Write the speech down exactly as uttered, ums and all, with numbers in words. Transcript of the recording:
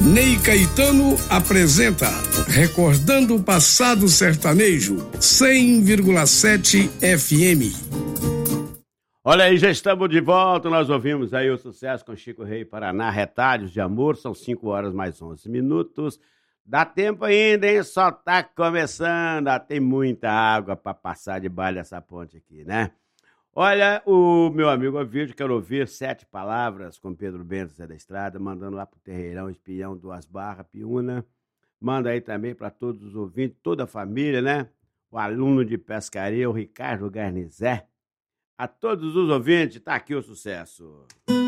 Ney Caetano apresenta Recordando o Passado Sertanejo, cem vírgula sete F M. Olha aí, já estamos de volta, nós ouvimos aí o sucesso com Chico Rei Paraná, Retalhos de Amor, são cinco horas mais onze minutos. Dá tempo ainda, hein? Só tá começando, ah, tem muita água para passar debaixo dessa ponte aqui, né? Olha, o meu amigo Ovidio, quero ouvir Sete Palavras com Pedro Bento Zé da Estrada, mandando lá pro Terreirão, Espião, Duas Barras, Piúna. Manda aí também para todos os ouvintes, toda a família, né? O aluno de pescaria, o Ricardo Garnizé. A todos os ouvintes, tá aqui o sucesso.